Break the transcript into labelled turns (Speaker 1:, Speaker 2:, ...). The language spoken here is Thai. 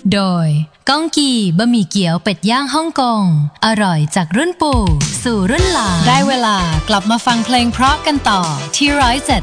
Speaker 1: โดยก้องกีบะหมี่เกี๊ยวเป็ดย่างฮ่องกงอร่อยจากรุ่นปู่สู่รุ่นหลานได้เวลากลับมาฟังเพลงเพราะกันต่อที่107